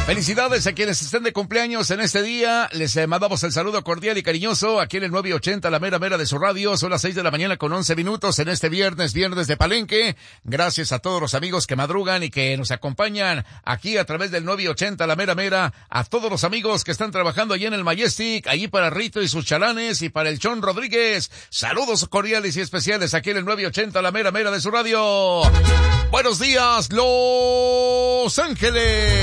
Felicidades a quienes estén de cumpleaños en este día. Les mandamos el saludo cordial y cariñoso aquí en el 980, la mera de su radio. Son las 6 de la mañana con 11 minutos en este viernes de Palenque. Gracias a todos los amigos que madrugan y que nos acompañan aquí a través del 980, la mera. A todos los amigos que están trabajando allí en el Majestic, allí para Rito y sus chalanes y para el Chon Rodríguez. Saludos cordiales y especiales aquí en el 980, la mera de su radio. Buenos días, Los Ángeles.